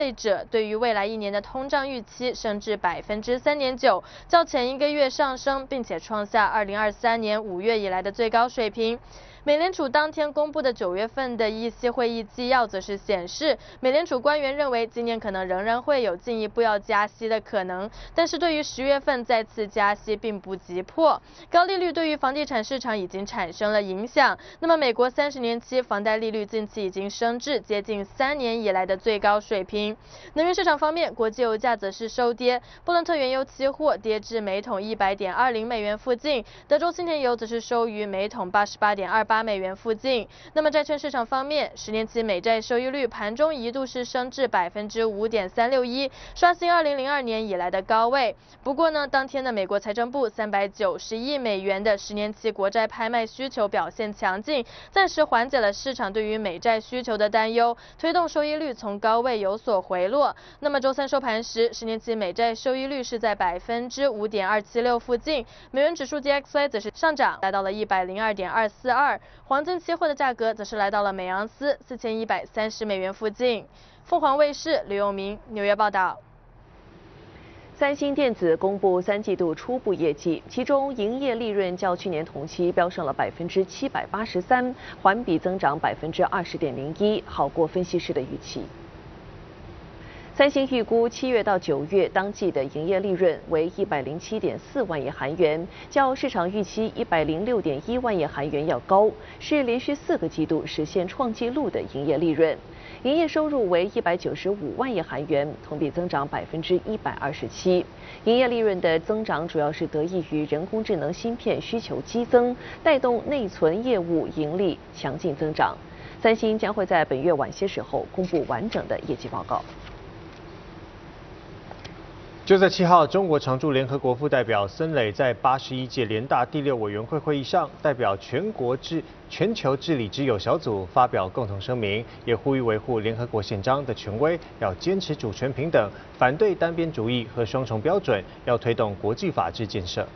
费者对于未来1年的通胀预期升至3.9%，较前1个月上升，并且创下2023年5月以来的最高水平。美联储当天公布的9月份的议息会议纪要则是显示，美联储官员认为今年可能仍然会有进一步要加息的可能，但是对于10月份再次加息并不急迫。高利率对于房地产市场已经产生了影响。那么，美国30年期房贷利率近期已经升至接近3年以来的最高水平。能源市场方面，国际油价则是收跌，布伦特原油期货跌至每桶100.20美元附近，德州轻田油则是收于每桶88.28美元附近。那么债券市场方面，10年期美债收益率盘中一度是升至5.361%，刷新2002年以来的高位。不过呢，当天的美国财政部390亿美元的10年期国债拍卖需求表现强劲，暂时缓解了市场对于美债需求的担忧，推动收益率从高位有所回落。那么周三收盘时，10年期美债收益率是在5.276%附近，美元指数 DXY 则是上涨，来到了102.242。黄金期货的价格则是来到了每盎司4130美元附近。凤凰卫视刘永明纽约报道。 三星电子公布3季度初步业绩，其中营业利润较去年同期飙升了783%，环比增长20.01%，好过分析师的预期。三星预估7月到9月当季的营业利润为107.4万亿韩元，较市场预期106.1万亿韩元要高，是连续4个季度实现创纪录的营业利润。营业收入为195万亿韩元，同比增长127%。营业利润的增长主要是得益于人工智能芯片需求激增，带动内存业务盈利强劲增长。三星将会在本月晚些时候公布完整的业绩报告。 就在7号，中国常驻联合国副代表森磊在81届联大第6委员会会议上，代表全球治理之友小组发表共同声明，也呼吁维护联合国宪章的权威，要坚持主权平等，反对单边主义和双重标准，要推动国际法治建设。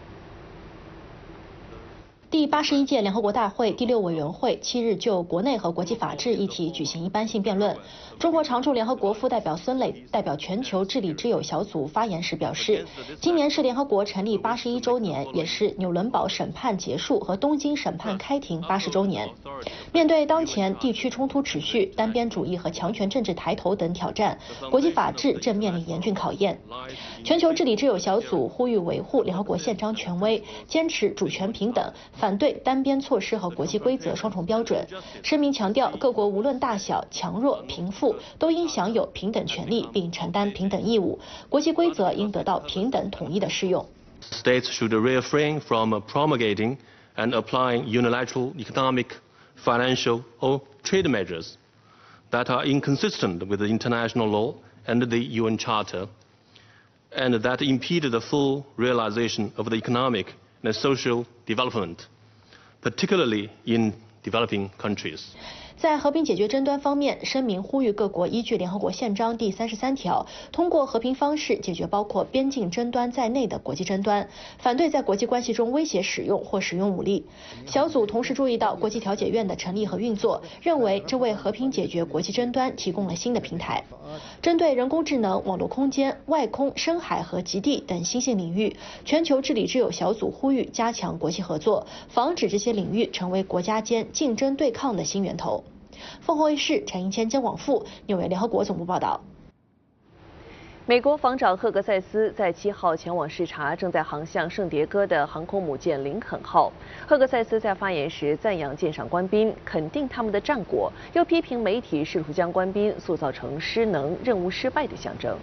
第81届联合国大会第6委员会7日就国内和国际法治议题举行一般性辩论。中国常驻联合国副代表孙磊代表全球治理之友小组发言时表示，今年是联合国成立81周年，也是纽伦堡审判结束和东京审判开庭80周年。面对当前地区冲突持续、单边主义和强权政治抬头等挑战，国际法治正面临严峻考验。全球治理之友小组呼吁维护联合国宪章权威，坚持主权平等，反对单边措施和国际规则双重标准。声明强调，各国无论大小、强弱、贫富，都应享有平等权利并承担平等义务，国际规则应得到平等统一的适用。 States should refrain from promulgating and applying unilateral economic, financial, or trade measures that are inconsistent with the international law and the UN Charter, and that impede the full realization of the economic and social development, particularly in developing countries. 在和平解决争端方面，声明呼吁各国依据联合国宪章第33条，通过和平方式解决包括边境争端在内的国际争端，反对在国际关系中威胁使用或使用武力。小组同时注意到国际调解院的成立和运作，认为这为和平解决国际争端提供了新的平台。针对人工智能、网络空间、外空、深海和极地等新兴领域，全球治理之友小组呼吁加强国际合作，防止这些领域成为国家间竞争对抗的新源头。凤凰卫视陈英谦、姜广富，纽约联合国总部报道。 美国防长赫格塞斯在7号前往视察正在航向圣迭戈的航空母舰林肯号。赫格塞斯在发言时赞扬舰上官兵，肯定他们的战果，又批评媒体试图将官兵塑造成失能、任务失败的象征。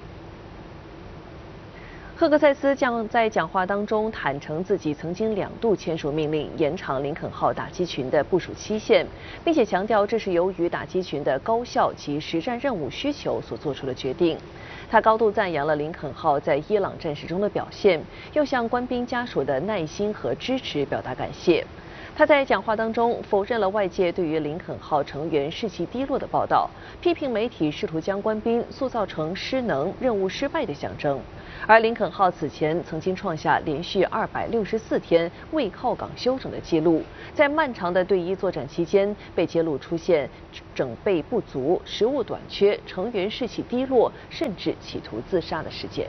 赫格塞斯将在讲话当中坦诚自己曾经2度签署命令延长林肯号打击群的部署期限，并且强调这是由于打击群的高效及实战任务需求所做出的决定。他高度赞扬了林肯号在伊朗战事中的表现，又向官兵家属的耐心和支持表达感谢。 他在讲话当中否认了外界对于林肯号成员士气低落的报道，批评媒体试图将官兵塑造成失能、任务失败的象征。而林肯号此前曾经创下连续264天未靠港休整的记录，在漫长的对伊作战期间，被揭露出现整备不足、食物短缺、成员士气低落，甚至企图自杀的事件。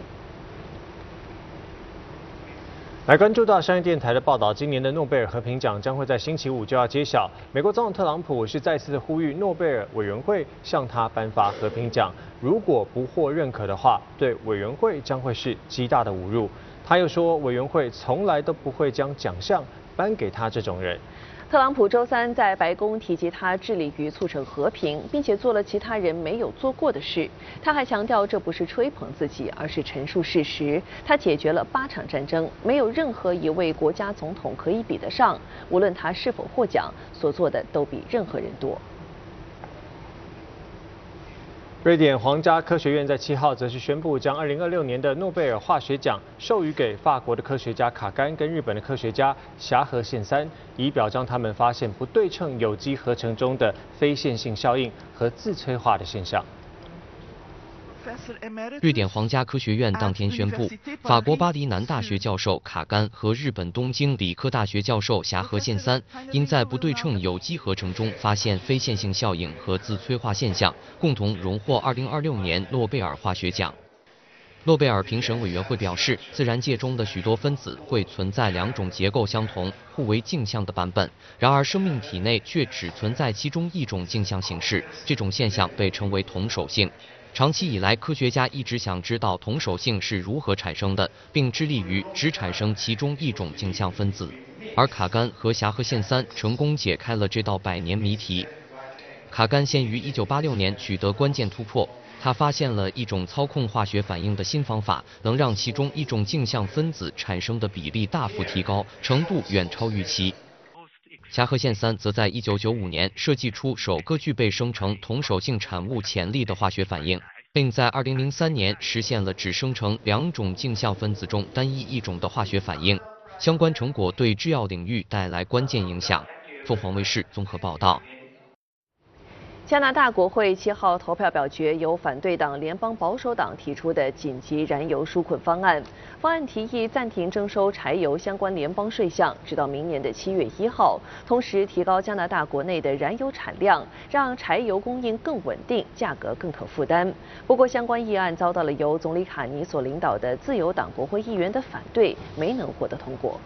来关注到商业电台的报道，今年的诺贝尔和平奖将会在星期五就要揭晓。美国总统特朗普是再次呼吁诺贝尔委员会向他颁发和平奖，如果不获认可的话，对委员会将会是极大的侮辱。他又说，委员会从来都不会将奖项颁给他这种人。 特朗普周三在白宫提及他致力于促成和平，并且做了其他人没有做过的事。他还强调，这不是吹捧自己，而是陈述事实。他解决了8场战争，没有任何一位国家总统可以比得上。无论他是否获奖，所做的都比任何人多。 瑞典皇家科学院在7号则是宣布，将2026年的诺贝尔化学奖授予给法国的科学家卡甘跟日本的科学家霞和宪三，以表彰他们发现不对称有机合成中的非线性效应和自催化的现象。 瑞典皇家科学院当天宣布，法国巴黎南大学教授卡甘和日本东京理科大学教授霞和宪三因在不对称有机合成中发现非线性效应和自催化现象，共同荣获2026年诺贝尔化学奖。诺贝尔评审委员会表示，自然界中的许多分子会存在2种结构相同、互为镜像的版本，然而生命体内却只存在其中一种镜像形式，这种现象被称为同手性。长期以来，科学家一直想知道同手性是如何产生的，并致力于只产生其中一种镜像分子。而卡甘和霞和宪三成功解开了这道100年谜题。卡甘先于1986年取得关键突破，他发现了一种操控化学反应的新方法，能让其中一种镜像分子产生的比例大幅提高，程度远超预期。霞和宪三则在1995年设计出首个具备生成同手性产物潜力的化学反应，并在2003年实现了只生成2种镜像分子中单一一种的化学反应。相关成果对制药领域带来关键影响。凤凰卫视综合报道。 加拿大国会7号投票表决由反对党联邦保守党提出的紧急燃油纾困方案。方案提议暂停征收柴油相关联邦税项，直到明年的7月1号，同时提高加拿大国内的燃油产量，让柴油供应更稳定，价格更可负担。不过，相关议案遭到了由总理卡尼所领导的自由党国会议员的反对，没能获得通过。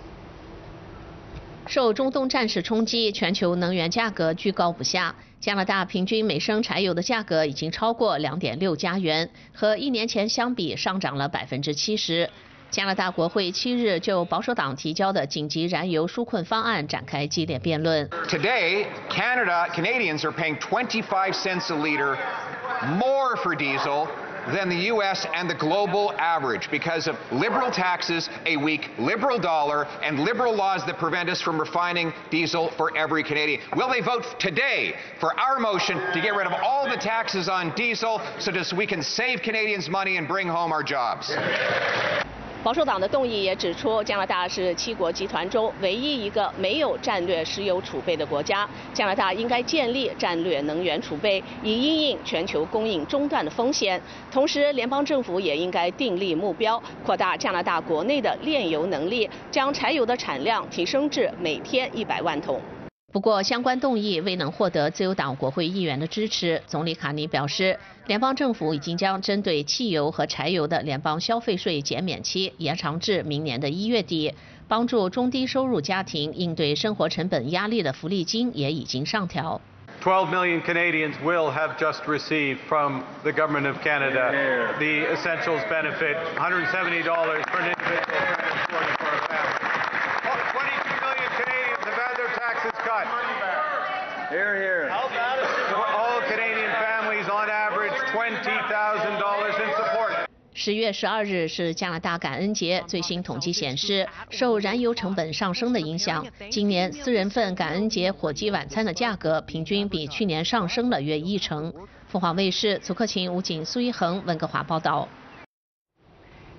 受中东战事冲击，全球能源价格居高不下。加拿大平均每升柴油的价格已经超过2.6加元，和1年前相比上涨了70%。加拿大国会7日就保守党提交的紧急燃油纾困方案展开激烈辩论。 Today, Canadians are paying 25 cents a liter more for diesel than the U.S. and the global average because of liberal taxes, a weak liberal dollar, and liberal laws that prevent us from refining diesel for every Canadian. Will they vote today for our motion to get rid of all the taxes on diesel so that we can save Canadians money and bring home our jobs? 保守党的动议也指出，加拿大是7国集团中唯一一个没有战略石油储备的国家。加拿大应该建立战略能源储备，以因应全球供应中断的风险。同时，联邦政府也应该订立目标，扩大加拿大国内的炼油能力，将柴油的产量提升至每天100万桶。不过，相关动议未能获得自由党国会议员的支持。总理卡尼表示，联邦政府已经将针对汽油和柴油的联邦消费税减免期延长至明年的1月底，帮助中低收入家庭应对生活成本压力的福利金也已经上调。 12 million Canadians will have just received from the Government of Canada the Essentials benefit, $170 for an individual transporting for a family. 22 million Canadians have had their taxes cut. Here, here. All Canadian families on average $20,000 in support. 10月12日是加拿大感恩节。最新统计显示，受燃油成本上升的影响，今年私人份感恩节火鸡晚餐的价格平均比去年上升了约1成。凤凰卫视楚克勤、吴景、苏一恒温哥华报道。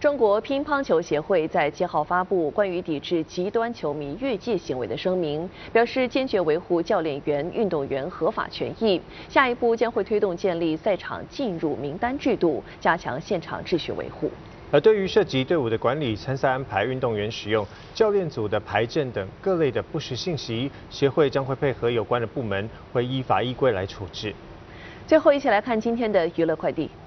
中国乒乓球协会在7号发布关于抵制极端球迷越界行为的声明，表示坚决维护教练员、运动员合法权益。下一步将会推动建立赛场进入名单制度，加强现场秩序维护。 而对于涉及队伍的管理、参赛安排、运动员使用、教练组的排阵等各类的不实信息，协会将会配合有关的部门，会依法依规来处置。 最后，一起来看今天的娱乐快递。